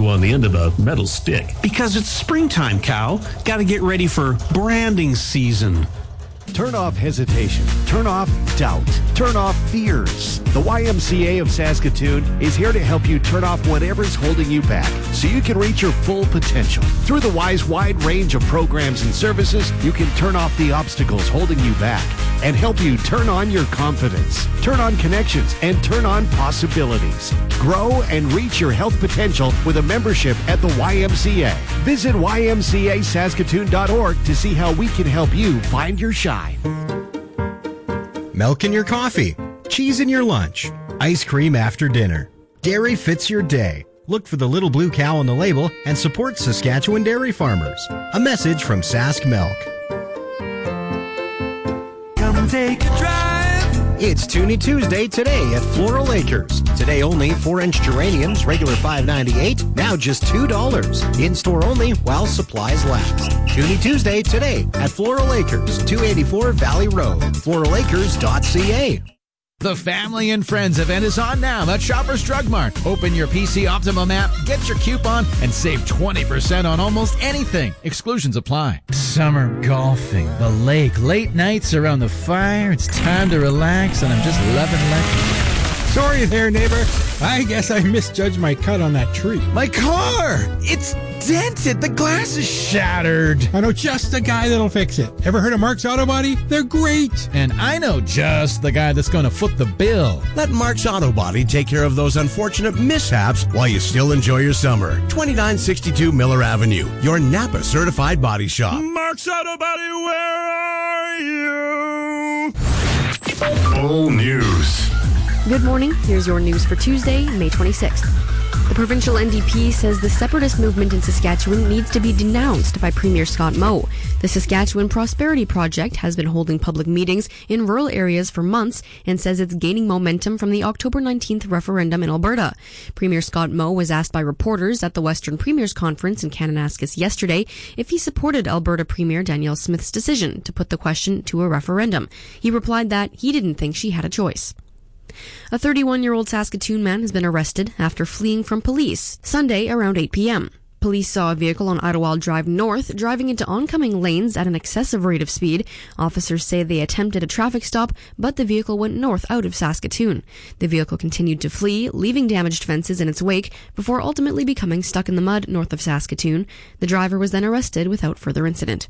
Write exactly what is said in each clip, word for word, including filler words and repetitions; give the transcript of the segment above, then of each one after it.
go on the end of a metal stick? Because it's springtime, Cal. Got to get ready for branding season. Turn off hesitation. Turn off doubt. Turn off fears. The Y M C A of Saskatoon is here to help you turn off whatever's holding you back so you can reach your full potential. Through the Y's wide range of programs and services, you can turn off the obstacles holding you back and help you turn on your confidence, turn on connections, and turn on possibilities. Grow and reach your health potential with a membership at the Y M C A. Visit Y M C A Saskatoon dot org to see how we can help you find your shine. Milk in your coffee, cheese in your lunch, ice cream after dinner. Dairy fits your day. Look for the little blue cow on the label and support Saskatchewan dairy farmers. A message from Sask Milk. Come take a drive. It's Toonie Tuesday today at Floral Acres. Today only four inch geraniums, regular five ninety-eight, now just two dollars. In-store only while supplies last. Toonie Tuesday today at Floral Acres, two eighty-four Valley Road, floral acres dot c a. The Family and Friends event is on now at Shoppers Drug Mart. Open your P C Optimum app, get your coupon, and save twenty percent on almost anything. Exclusions apply. Summer golfing, the lake, late nights around the fire. It's time to relax, and I'm just loving life. Sorry there, neighbor. I guess I misjudged my cut on that tree. My car! It's dented. The glass is shattered. I know just the guy that'll fix it. Ever heard of Mark's Auto Body? They're great. And I know just the guy that's going to foot the bill. Let Mark's Auto Body take care of those unfortunate mishaps while you still enjoy your summer. twenty-nine sixty-two Miller Avenue, your Napa certified body shop. Mark's Auto Body, where are you? Full news. Good morning. Here's your news for Tuesday, May twenty-sixth. The provincial N D P says the separatist movement in Saskatchewan needs to be denounced by Premier Scott Moe. The Saskatchewan Prosperity Project has been holding public meetings in rural areas for months and says it's gaining momentum from the October nineteenth referendum in Alberta. Premier Scott Moe was asked by reporters at the Western Premiers Conference in Kananaskis yesterday if he supported Alberta Premier Danielle Smith's decision to put the question to a referendum. He replied that he didn't think she had a choice. A thirty-one-year-old Saskatoon man has been arrested after fleeing from police Sunday around eight p.m. Police saw a vehicle on Idlewild Drive North driving into oncoming lanes at an excessive rate of speed. Officers say they attempted a traffic stop, but the vehicle went north out of Saskatoon. The vehicle continued to flee, leaving damaged fences in its wake before ultimately becoming stuck in the mud north of Saskatoon. The driver was then arrested without further incident.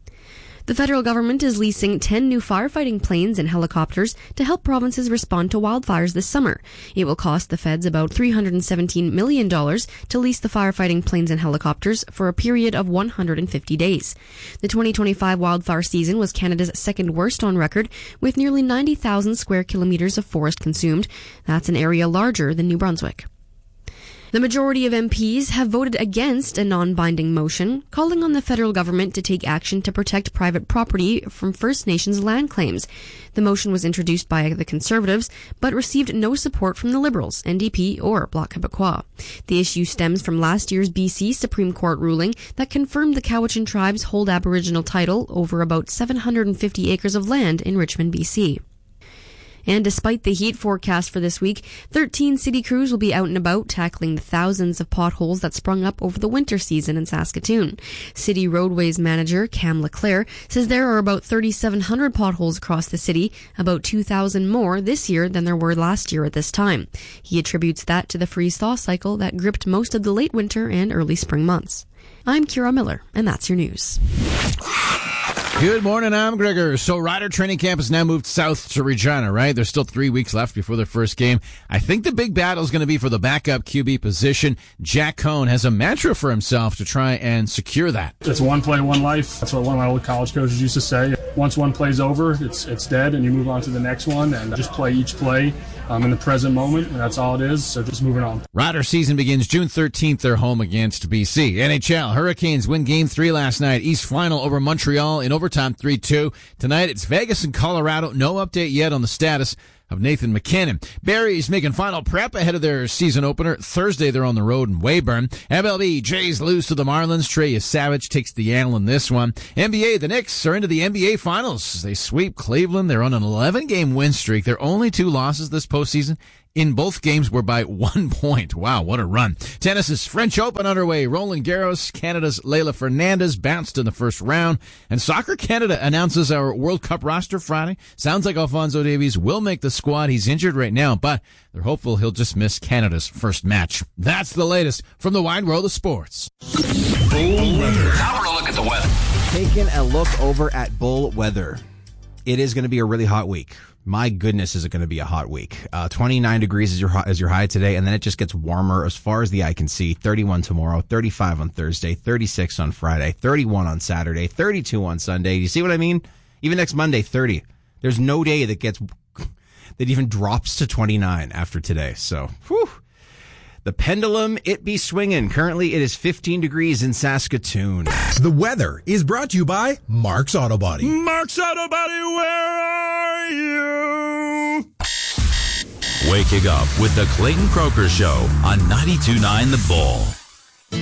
The federal government is leasing ten new firefighting planes and helicopters to help provinces respond to wildfires this summer. It will cost the feds about three hundred seventeen million dollars to lease the firefighting planes and helicopters for a period of one hundred fifty days. The twenty twenty-five wildfire season was Canada's second worst on record, with nearly ninety thousand square kilometres of forest consumed. That's an area larger than New Brunswick. The majority of M Ps have voted against a non-binding motion calling on the federal government to take action to protect private property from First Nations land claims. The motion was introduced by the Conservatives, but received no support from the Liberals, N D P, or Bloc Québécois. The issue stems from last year's B C Supreme Court ruling that confirmed the Cowichan tribes hold Aboriginal title over about seven hundred fifty acres of land in Richmond, B C. And despite the heat forecast for this week, thirteen city crews will be out and about tackling the thousands of potholes that sprung up over the winter season in Saskatoon. City Roadways Manager Cam Leclerc says there are about thirty-seven hundred potholes across the city, about two thousand more this year than there were last year at this time. He attributes that to the freeze-thaw cycle that gripped most of the late winter and early spring months. I'm Kira Miller, and that's your news. Good morning, I'm Gregor. So Rider Training Camp has now moved south to Regina, right? There's still three weeks left before their first game. I think the big battle is going to be for the backup Q B position. Jack Cohn has a mantra for himself to try and secure that. It's one play, one life. That's what one of my old college coaches used to say. Once one play's over, it's it's dead, and you move on to the next one, and just play each play um, in the present moment, and that's all it is, so just moving on. Rider season begins June thirteenth. They're home against B C. N H L, Hurricanes win Game three last night. East final over Montreal in overtime three two. Tonight, it's Vegas and Colorado. No update yet on the status of Nathan McKinnon. Barry's making final prep ahead of their season opener. Thursday, they're on the road in Weyburn. M L B, Jays lose to the Marlins. Trey Savage takes the L in this one. N B A, the Knicks are into the N B A Finals. They sweep Cleveland. They're on an eleven-game win streak. Their only two losses this postseason in both games were by one point. Wow, what a run. Tennis's French Open underway. Roland Garros, Canada's Leylah Fernandez bounced in the first round. And Soccer Canada announces our World Cup roster Friday. Sounds like Alphonso Davies will make the squad. He's injured right now, but they're hopeful he'll just miss Canada's first match. That's the latest from the wide world of sports. Bull weather. Now we're look at the weather. Taking a look over at Bull weather. It is going to be a really hot week. My goodness, is it going to be a hot week. Uh, twenty-nine degrees is your, is your high today, and then it just gets warmer as far as the eye can see. thirty-one tomorrow, thirty-five on Thursday, thirty-six on Friday, thirty-one on Saturday, thirty-two on Sunday. You see what I mean? Even next Monday, thirty. There's no day that gets that even drops to twenty-nine after today. So, whew. The pendulum, it be swinging. Currently, it is fifteen degrees in Saskatoon. The weather is brought to you by Mark's Auto Body. Mark's Auto Body, where are you? Waking up with the Clayton Croker Show on ninety-two point nine The Bull.